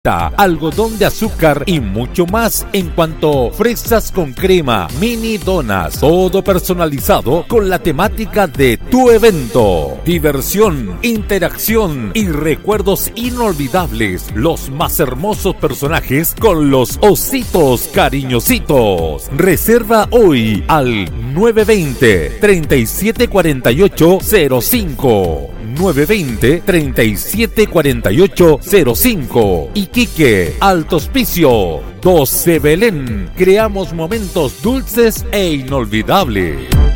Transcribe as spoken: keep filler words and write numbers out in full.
algodón de azúcar y mucho más. En cuanto fresas con crema, mini donas, todo personalizado con la temática de tu evento. Diversión, interacción y recuerdos inolvidables. Los más hermosos personajes con los ositos cariñositos. Reserva hoy al nueve dos cero, tres siete cuatro ocho cero cinco. nueve dos cero, tres siete cuatro ocho cero cinco. Iquique, Alto Hospicio, doce Belén. Creamos momentos dulces e inolvidables.